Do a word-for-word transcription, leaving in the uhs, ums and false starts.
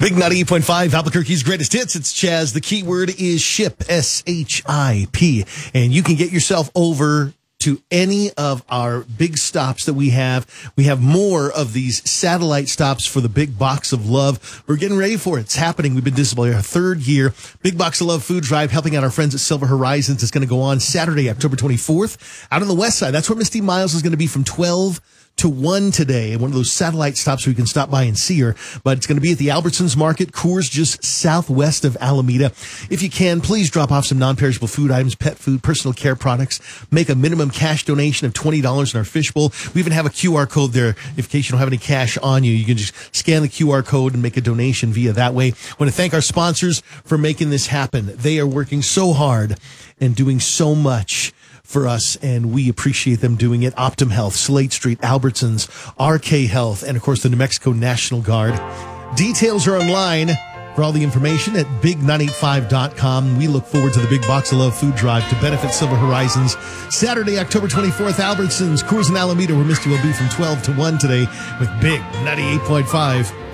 Big ninety-eight point five, Albuquerque's greatest hits. It's Chaz. The keyword is ship, S H I P. And you can get yourself over to any of our big stops that we have. We have more of these satellite stops for the Big Box of Love. We're getting ready for it. It's happening. We've been disappointed. Our third year. Big Box of Love Food Drive, helping out our friends at Silver Horizons, is going to go on Saturday, October twenty-fourth, out on the west side. That's where Misty Miles is going to be from twelve to one today, and one of those satellite stops where you can stop by and see her. But it's going to be at the Albertsons Market, Coors, just southwest of Alameda. If you can, please drop off some non-perishable food items, pet food, personal care products. Make a minimum cash donation of twenty dollars in our fishbowl. We even have a Q R code there. If in case you don't have any cash on you, you can just scan the Q R code and make a donation via that way. I want to thank our sponsors for making this happen. They are working so hard and doing so much for us, and we appreciate them doing it. Optum Health, Slate Street, Albertsons, R K Health, and of course the New Mexico National Guard. Details are online for all the information at big nine eight five dot com. We look forward to the Big Box of Love Food Drive to benefit Silver Horizons. Saturday, October twenty-fourth, Albertsons, Coors and Alameda, where Misty will be from twelve to one today with Big ninety-eight point five.